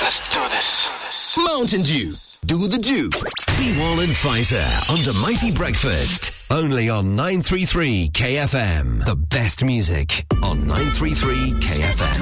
Let's do this. Mountain Dew. Do the Dew. B-Wall and Pfizer under Mighty Breakfast. Only on 933 KFM. The best music on 933 KFM.